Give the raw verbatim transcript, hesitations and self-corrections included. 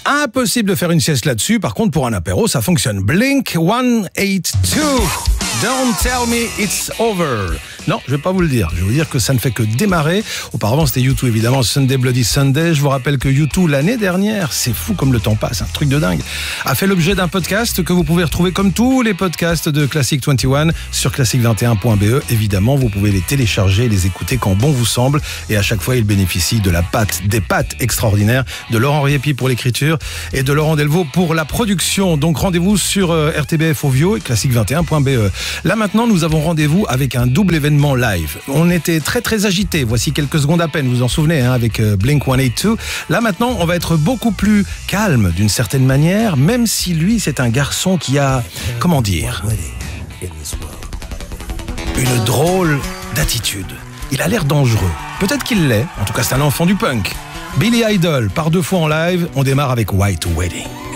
Impossible de faire une sieste là-dessus. Par contre, pour un apéro, ça fonctionne. Blink one eighty-two. Don't tell me it's over. Non, je vais pas vous le dire. Je vais vous dire que ça ne fait que démarrer. Auparavant, c'était U deux, évidemment, Sunday Bloody Sunday. Je vous rappelle que U deux, l'année dernière, c'est fou comme le temps passe, un truc de dingue, a fait l'objet d'un podcast que vous pouvez retrouver comme tous les podcasts de Classic vingt et un sur classic vingt et un point b e. Évidemment, vous pouvez les télécharger et les écouter quand bon vous semble. Et à chaque fois, ils bénéficient de la patte, des pattes extraordinaires de Laurent Riepi pour l'écriture et de Laurent Delvaux pour la production. Donc, rendez-vous sur euh, R T B F Ovio et classic vingt et un point b e. Là, maintenant, nous avons rendez-vous avec un double événement live. On était très très agités, voici quelques secondes à peine, vous vous en souvenez, hein, avec euh, Blink one eighty-two. Là maintenant, on va être beaucoup plus calme d'une certaine manière, même si lui, c'est un garçon qui a, comment dire, une drôle d'attitude. Il a l'air dangereux. Peut-être qu'il l'est, en tout cas c'est un enfant du punk. Billy Idol, par deux fois en live, on démarre avec White Wedding.